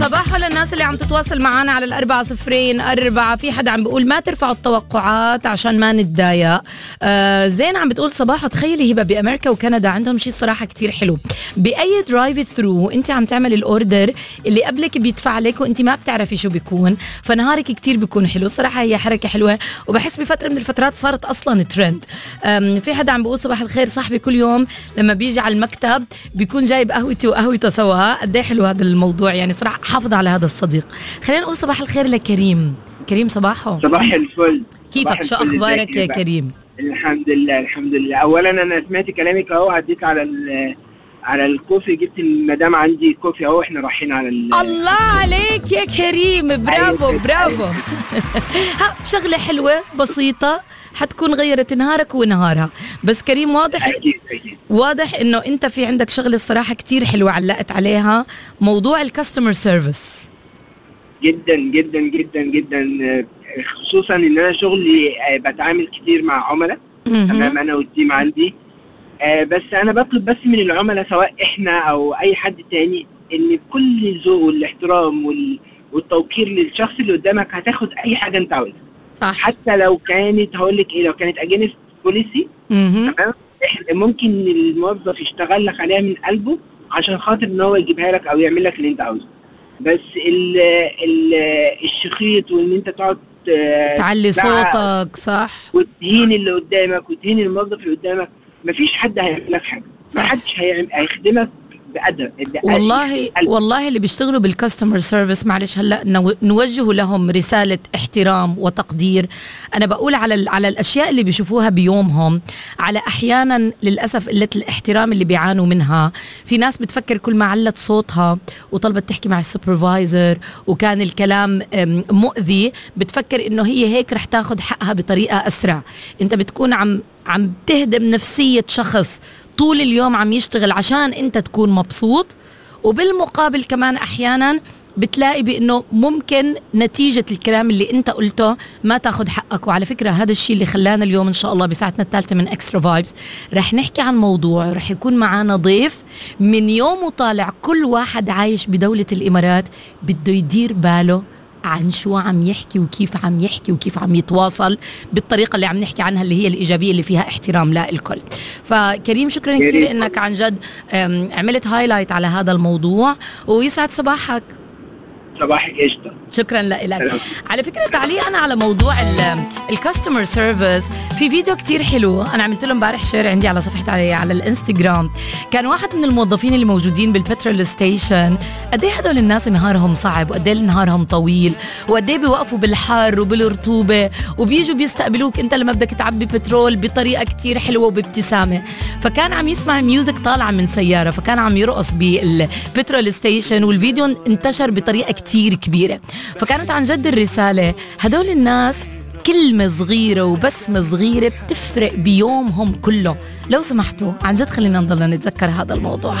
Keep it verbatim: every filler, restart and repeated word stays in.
صباحو للناس اللي عم تتواصل معنا على الأربعة صفرين أربعة. في حدا عم بيقول ما ترفعوا التوقعات عشان ما نتضايق. آه زين عم بتقول صباحو تخيلي هبة بأمريكا وكندا عندهم شيء صراحة كتير حلو، بأي درايف ثرو انت عم تعمل الأوردر اللي قبلك بيدفع لك وانت ما بتعرفي شو بيكون، فنهارك كتير بيكون حلو. صراحة هي حركة حلوة وبحس بفترة من الفترات صارت أصلا ترند. في حدا عم بيقول صباح الخير صاحبي كل يوم لما بيجي على المكتب بيكون جايب قهوتي وقهوته سوا. قد ايه حلو هذا الموضوع، يعني صراحة حافظ على هذا الصديق. خلينا نقول صباح الخير لكريم. كريم صباحو. صباح الفل. كيفك؟ شو أخبارك يا كريم؟ الحمد لله الحمد لله. أولا أنا سمعت كلامك أهو، عديت على على الكوفي، جبت المدام عندي كوفي أهو، إحنا رايحين على الله عليك يا كريم، برافو أيوة. برافو. ها شغلة حلوة بسيطة حتكون غيرت نهارك ونهارها. بس كريم واضح أكيد أكيد. واضح إنه أنت في عندك شغلة الصراحة كتير حلوة علقت عليها، موضوع الكاستمر سيرفيس. جدا جدا جدا جدا، خصوصا ان انا شغلي بتعامل كتير مع عملاء. تمام، انا والتيم عندي. بس انا بطلب بس من العملاء سواء احنا او اي حد تاني ان بكل الذوق والاحترام والتوقير للشخص اللي قدامك هتاخد اي حاجه انت عاوزها. صح. حتى لو كانت هقول لك ايه، لو كانت اجينست بوليسي تمام، ممكن الموظف يشتغل لك عليها من قلبه عشان خاطر ان هو يجيبها لك او يعمل لك اللي انت عاوزه. بس ال ال الشخيط وان انت تقعد تعلي صوتك صح وتهين اللي قدامك وتهين الموظف اللي قدامك، مفيش حد هيعمل لك حاجه، محدش هيخدمك بأدب. والله والله اللي بيشتغلوا بالكاستمر سيرفيس معلش هلا نوجه لهم رساله احترام وتقدير. انا بقول على على الاشياء اللي بيشوفوها بيومهم، على احيانا للاسف قله الاحترام اللي بيعانوا منها. في ناس بتفكر كل ما علت صوتها وطلبت تحكي مع السوبرفايزر وكان الكلام مؤذي بتفكر انه هي هيك رح تاخذ حقها بطريقه اسرع. انت بتكون عم عم تهدم نفسيه شخص طول اليوم عم يشتغل عشان انت تكون مبسوط، وبالمقابل كمان احيانا بتلاقي بانه ممكن نتيجة الكلام اللي انت قلته ما تاخد حقك. وعلى فكرة هذا الشيء اللي خلانا اليوم ان شاء الله بساعتنا الثالثة من اكسترا فايبس رح نحكي عن موضوع رح يكون معانا ضيف من يوم وطالع كل واحد عايش بدولة الامارات بده يدير باله عن شو عم يحكي وكيف عم يحكي وكيف عم يتواصل بالطريقة اللي عم نحكي عنها اللي هي الإيجابية اللي فيها احترام لا الكل. فكريم شكرا كثير إنك عن جد عملت هايلايت على هذا الموضوع ويسعد صباحك. صباحك قشطة. شكرا لك. على فكرة تعليقا على موضوع الكاستمر سيرفيس، في فيديو كتير حلو أنا عملت له امبارح شير عندي على صفحتي على, على الانستغرام. كان واحد من الموظفين اللي موجودين بالبترول ستيشن قد ايه هدول الناس نهارهم صعب وقد ايه نهارهم طويل وقد ايه بيوقفوا بالحر وبالرطوبة وبيجوا بيستقبلوك انت لما بدك تعبي بترول بطريقة كتير حلوة وبابتسامة. فكان عم يسمع ميوزك طالعة من سيارة، فكان عم يرقص بالبترول ستيشن والفيديو انتشر بطريقة كتير كبيرة. فكانت عن جد الرسالة هدول الناس كلمة صغيرة وبسمة صغيرة بتفرق بيومهم كله. لو سمحتوا عن جد خلينا نضل نتذكر هذا الموضوع.